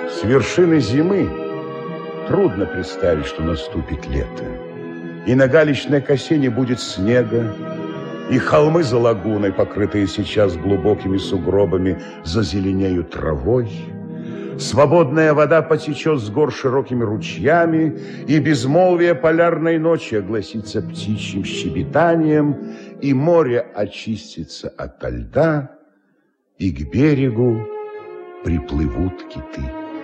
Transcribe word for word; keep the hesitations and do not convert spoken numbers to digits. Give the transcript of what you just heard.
С вершины зимы трудно представить, что наступит лето. И на галечной косе не будет снега, и холмы за лагуной, покрытые сейчас глубокими сугробами, зазеленеют травой. Свободная вода потечет с гор широкими ручьями, и безмолвие полярной ночи огласится птичьим щебетанием, и море очистится ото льда, и к берегу приплывут киты.